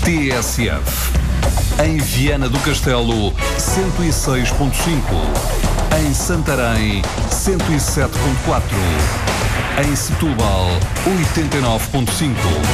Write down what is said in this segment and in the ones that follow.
TSF. Em Viana do Castelo, 106.5. Em Santarém, 107.4. Em Setúbal, 89.5.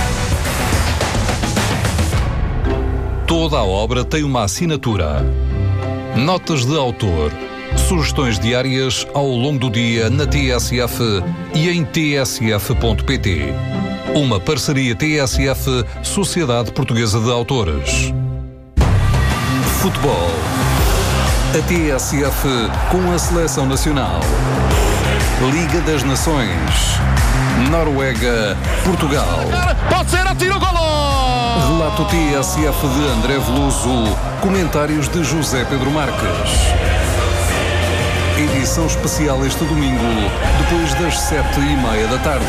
Toda a obra tem uma assinatura. Notas de autor. Sugestões diárias ao longo do dia na TSF e em tsf.pt. Uma parceria TSF, Sociedade Portuguesa de Autores. Futebol. A TSF com a Seleção Nacional. Liga das Nações. Noruega, Portugal. Pode ser, atira o golo! Relato TSF de André Veloso. Comentários de José Pedro Marques. Edição especial este domingo, depois das 7:30 da tarde.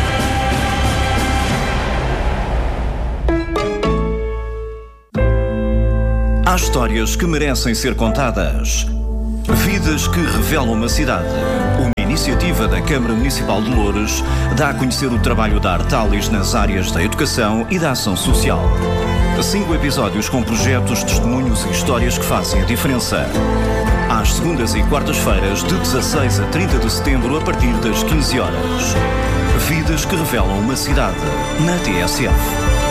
Há histórias que merecem ser contadas. Vidas que revelam uma cidade. Uma iniciativa da Câmara Municipal de Loures dá a conhecer o trabalho da Artalis nas áreas da educação e da ação social. 5 episódios com projetos, testemunhos e histórias que fazem a diferença. Às segundas e quartas-feiras, de 16 a 30 de setembro, a partir das 15 horas. Vidas que revelam uma cidade, na TSF.